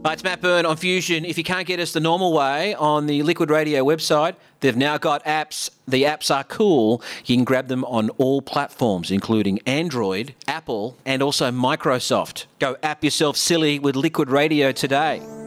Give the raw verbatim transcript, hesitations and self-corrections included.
Hi, it's Matt Byrne on Fusion. If you can't get us the normal way on the Liquid Radio website, they've now got apps. The apps are cool. You can grab them on all platforms, including Android, Apple, and also Microsoft. Go app yourself silly with Liquid Radio today.